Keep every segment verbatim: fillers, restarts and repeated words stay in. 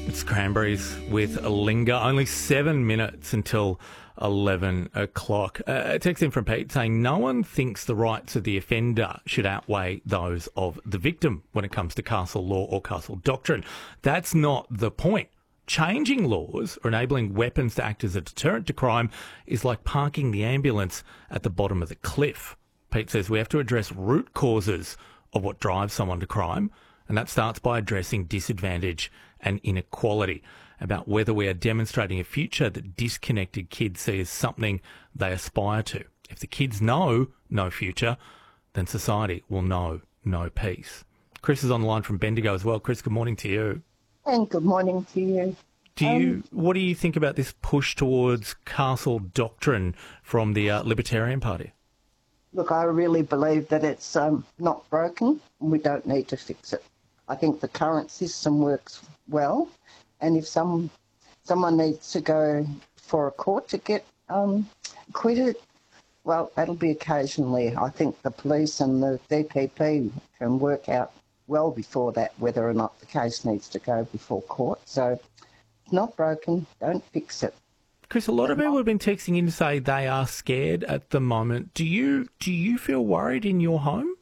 It's Cranberries with a Linger. Only seven minutes until eleven o'clock. Uh, a text in from Pete saying no one thinks the rights of the offender should outweigh those of the victim when it comes to castle law or castle doctrine. That's not the point. Changing laws or enabling weapons to act as a deterrent to crime is like parking the ambulance at the bottom of the cliff. Pete says we have to address root causes of what drives someone to crime, and that starts by addressing disadvantage and inequality, about whether we are demonstrating a future that disconnected kids see as something they aspire to. If the kids know no future, then society will know no peace. Chris is on the line from Bendigo as well. Chris, good morning to you. And good morning to you. Do you Um, what do you think about this push towards castle doctrine from the uh, Libertarian Party? Look, I really believe that it's um, not broken and we don't need to fix it. I think the current system works well, and if some someone needs to go for a court to get um, acquitted, well, that'll be occasionally. I think the police and the D P P can work out well before that whether or not the case needs to go before court. So it's not broken, don't fix it. Chris, a lot of people have been texting in to say they are scared at the moment. Do you do you feel worried in your home?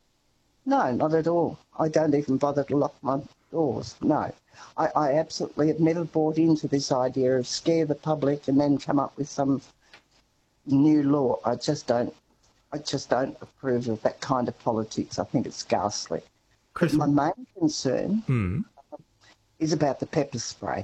No, not at all. I don't even bother to lock my doors. No. I, I absolutely have never bought into this idea of scare the public and then come up with some new law. I just don't I just don't approve of that kind of politics. I think it's ghastly. Chris, My main concern hmm. is about the pepper spray.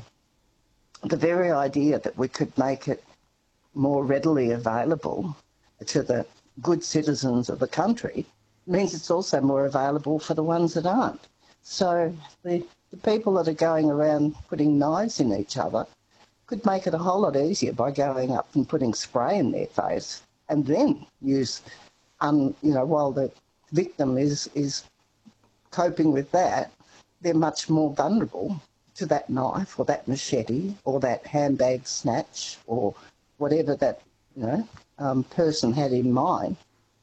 The very idea that we could make it more readily available to the good citizens of the country means it's also more available for the ones that aren't. So the, the people that are going around putting knives in each other could make it a whole lot easier by going up and putting spray in their face and then use, um, you know, while the victim is, is coping with that, they're much more vulnerable to that knife or that machete or that handbag snatch or whatever that, you know, um, person had in mind.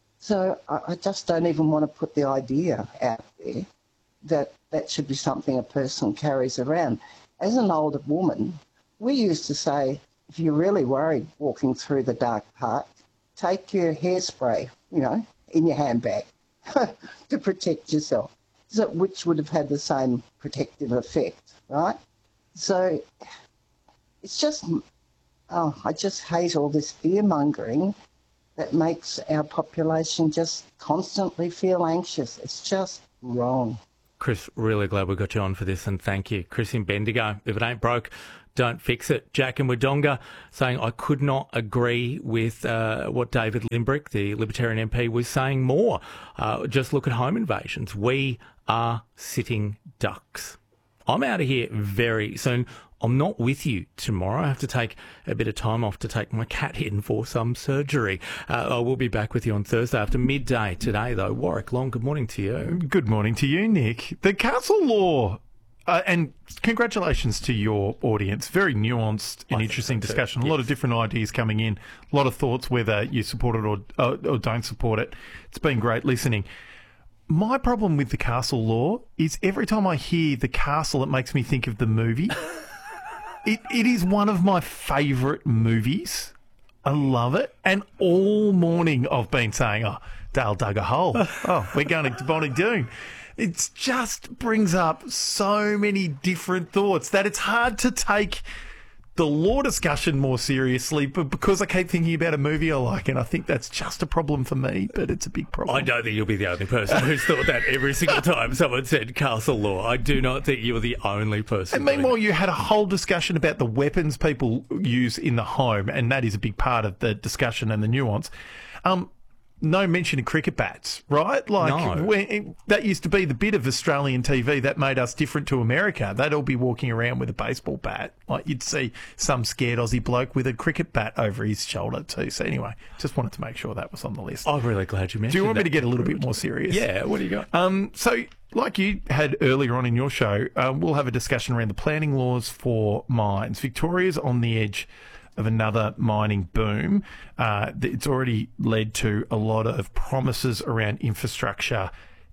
So I, I just don't even want to put the idea out there that that should be something a person carries around. As an older woman, we used to say, if you're really worried walking through the dark park, take your hairspray, you know, in your handbag to protect yourself, so, which would have had the same protective effect, right? So it's just, oh, I just hate all this fear-mongering that makes our population just constantly feel anxious. It's just wrong. Chris, really glad we got you on for this, and thank you. Chris in Bendigo, if it ain't broke, don't fix it. Jack in Wodonga saying, I could not agree with uh, what David Limbrick, the Libertarian M P, was saying more. Uh, just look at home invasions. We are sitting ducks. I'm out of here very soon. I'm not with you tomorrow. I have to take a bit of time off to take my cat in for some surgery. Uh, I will be back with you on Thursday after midday today, though. Warwick Long, good morning to you. Good morning to you, Nick. The castle law, uh, and congratulations to your audience. Very nuanced and I interesting think so too, discussion. A yes. lot of different ideas coming in. A lot of thoughts whether you support it or, uh, or don't support it. It's been great listening. My problem with the castle law is every time I hear the castle, it makes me think of the movie. It It is one of my favourite movies. I love it. And all morning I've been saying, oh, Dale dug a hole. Oh, we're going to Bonnie Doon. It just brings up so many different thoughts that it's hard to take the law discussion more seriously, but because I keep thinking about a movie I like, and I think that's just a problem for me, but it's a big problem. I don't think you'll be the only person who's thought that every single time someone said castle law. I do not think you're the only person. And meanwhile, you had a whole discussion about the weapons people use in the home, and that is a big part of the discussion and the nuance. Um, no mention of cricket bats, right? Like No. when, that used to be the bit of Australian T V that made us different to America. They'd all be walking around with a baseball bat. Like you'd see some scared Aussie bloke with a cricket bat over his shoulder too. So anyway, just wanted to make sure that was on the list. I'm really glad you mentioned Do you want that. me to get a little bit more serious? Yeah, what do you got? Um, so, like you had earlier on in your show, uh, we'll have a discussion around the planning laws for mines. Victoria's on the edge of another mining boom. Uh, it's already led to a lot of promises around infrastructure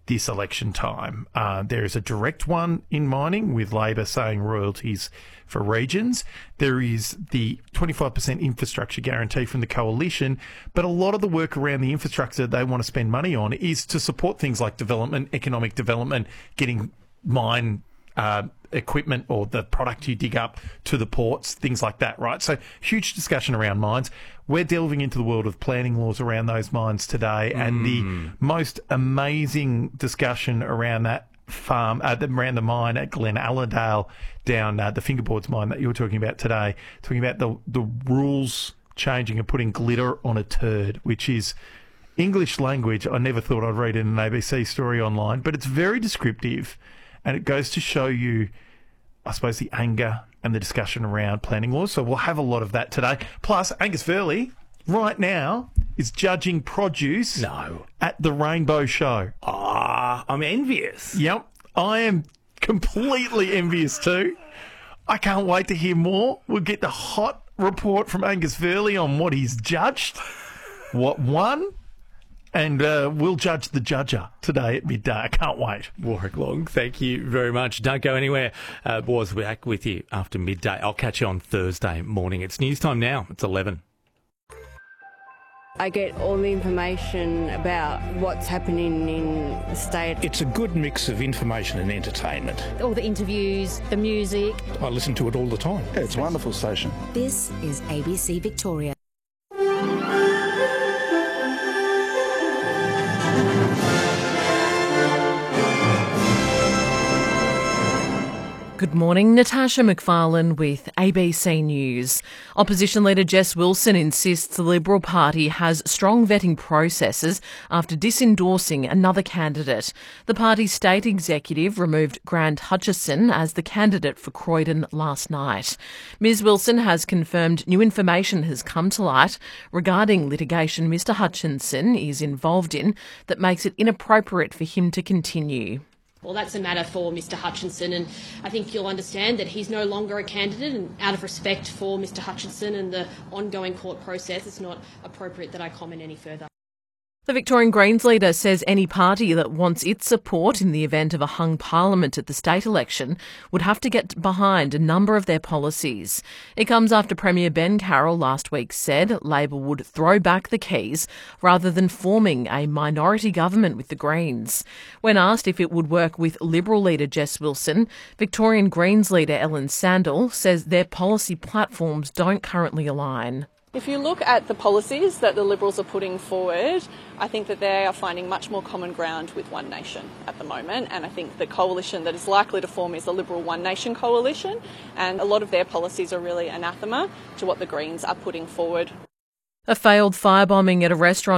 this election time. Uh, there is a direct one in mining with Labor saying royalties for regions. There is the twenty-five percent infrastructure guarantee from the coalition, but a lot of the work around the infrastructure they want to spend money on is to support things like development, economic development, getting mine uh, equipment or the product you dig up to the ports, things like that, right? So huge discussion around mines. We're delving into the world of planning laws around those mines today, and mm. the most amazing discussion around that farm, uh, around the mine at Glen Allerdale down uh, the Fingerboards mine that you were talking about today, talking about the, the rules changing and putting glitter on a turd, which is English language I never thought I'd read in an A B C story online, but it's very descriptive, and it goes to show you, I suppose, the anger and the discussion around planning laws. So we'll have a lot of that today. Plus, Angus Verley, right now, is judging produce no. at the Rainbow Show. Ah, I'm envious. Yep, I am completely envious too. I can't wait to hear more. We'll get the hot report from Angus Verley on what he's judged, what won, and uh, we'll judge the judger today at midday. I can't wait. Warwick Long, thank you very much. Don't go anywhere. Uh, boys, we're back with you after midday. I'll catch you on Thursday morning. It's news time now. It's eleven. I get all the information about what's happening in the state. It's a good mix of information and entertainment. All the interviews, the music. I listen to it all the time. Yeah, it's a wonderful station. This is A B C Victoria. Good morning, Natasha McFarlane with A B C News. Opposition leader Jess Wilson insists the Liberal Party has strong vetting processes after disendorsing another candidate. The party's state executive removed Grant Hutchison as the candidate for Croydon last night. Miz Wilson has confirmed new information has come to light regarding litigation Mr Hutchinson is involved in that makes it inappropriate for him to continue. Well, that's a matter for Mr Hutchinson, and I think you'll understand that he's no longer a candidate, and out of respect for Mr Hutchinson and the ongoing court process, it's not appropriate that I comment any further. The Victorian Greens leader says any party that wants its support in the event of a hung parliament at the state election would have to get behind a number of their policies. It comes after Premier Ben Carroll last week said Labor would throw back the keys rather than forming a minority government with the Greens. When asked if it would work with Liberal leader Jess Wilson, Victorian Greens leader Ellen Sandell says their policy platforms don't currently align. If you look at the policies that the Liberals are putting forward, I think that they are finding much more common ground with One Nation at the moment, and I think the coalition that is likely to form is the Liberal One Nation coalition, and a lot of their policies are really anathema to what the Greens are putting forward. A failed firebombing at a restaurant